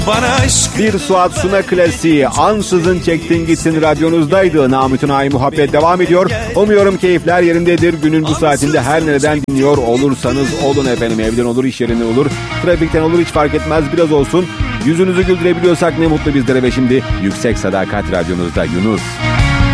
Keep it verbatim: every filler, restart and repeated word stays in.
Bir Suat Suna klasiği ansızın çektin gitsin radyonuzdaydı. Namütün Ay Muhabbet devam ediyor. Umuyorum keyifler yerindedir. Günün bu saatinde her nereden dinliyor olursanız olun efendim. Evden olur, iş yerinden olur, trafikten olur, hiç fark etmez, biraz olsun. Yüzünüzü güldürebiliyorsak ne mutlu bizlere. Ve şimdi Yüksek Sadakat Radyonuzda Yunus.